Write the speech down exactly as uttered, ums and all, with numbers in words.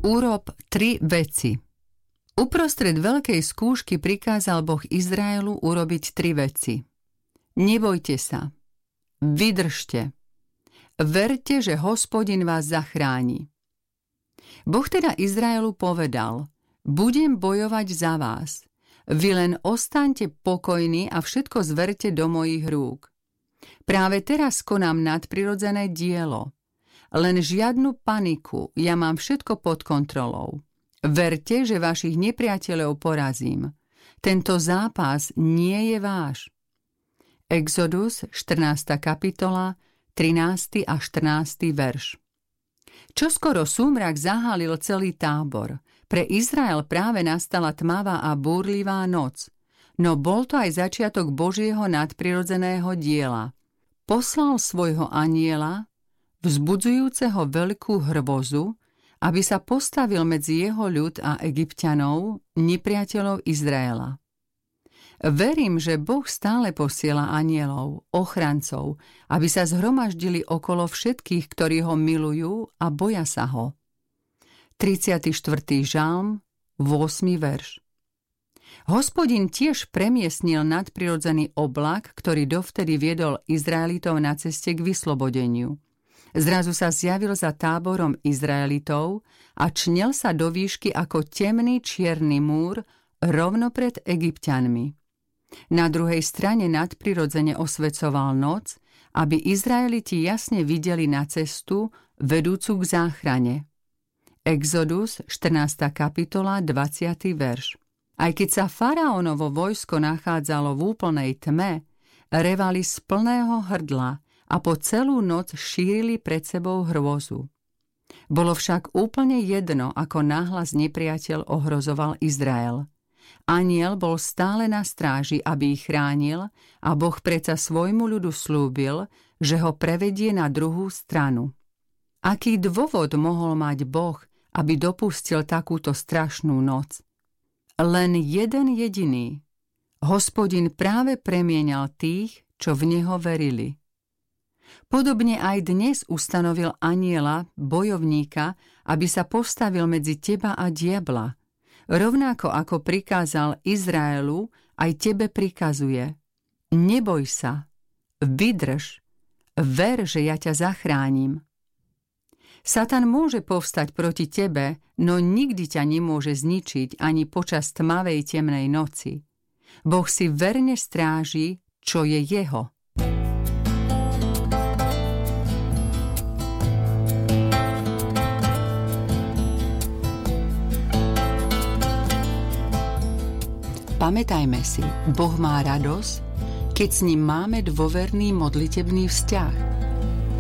Urob tri veci. Uprostred veľkej skúšky prikázal Boh Izraelu urobiť tri veci. Nebojte sa. Vydržte. Verte, že Hospodin vás zachráni. Boh teda Izraelu povedal: budem bojovať za vás. Vy len ostaňte pokojní a všetko zverte do mojich rúk. Práve teraz konám nadprirodzené dielo. Len žiadnu paniku, ja mám všetko pod kontrolou. Verte, že vašich nepriateľov porazím. Tento zápas nie je váš. Exodus, štrnásta kapitola, trinásty a štrnásty verš. Čoskoro súmrak zahálil celý tábor. Pre Izrael práve nastala tmavá a búrlivá noc, no bol to aj začiatok Božieho nadprirodzeného diela. Poslal svojho anjela, vzbudzujúceho veľkú hrôzu, aby sa postavil medzi jeho ľud a Egypťanov, nepriateľov Izraela. Verím, že Boh stále posiela anjelov, ochrancov, aby sa zhromaždili okolo všetkých, ktorí ho milujú a boja sa ho. tridsiaty štvrtý žalm, ôsmy verš. Hospodin tiež premiestnil nadprirodzený oblak, ktorý dovtedy viedol Izraelitov na ceste k vyslobodeniu. Zrazu sa zjavil za táborom Izraelitov a čnel sa do výšky ako temný čierny múr rovno pred Egypťanmi. Na druhej strane nadprirodzene osvecoval noc, aby Izraeliti jasne videli na cestu vedúcu k záchrane. Exodus, štrnásta kapitola, dvadsiaty verš. Aj keď sa faraónovo vojsko nachádzalo v úplnej tme, revali z plného hrdla a po celú noc šírili pred sebou hrôzu. Bolo však úplne jedno, ako nahlas nepriateľ ohrozoval Izrael. Anjel bol stále na stráži, aby ich chránil, a Boh predsa svojmu ľudu slúbil, že ho prevedie na druhú stranu. Aký dôvod mohol mať Boh, aby dopustil takúto strašnú noc? Len jeden jediný. Hospodin práve premienial tých, čo v neho verili. Podobne aj dnes ustanovil anjela, bojovníka, aby sa postavil medzi teba a diabla. Rovnako ako prikázal Izraelu, aj tebe prikazuje: neboj sa, vydrž, ver, že ja ťa zachránim. Satan môže povstať proti tebe, no nikdy ťa nemôže zničiť ani počas tmavej temnej noci. Boh si verne stráži, čo je jeho. Pamätajme si, Boh má radosť, keď s ním máme dôverný modlitebný vzťah.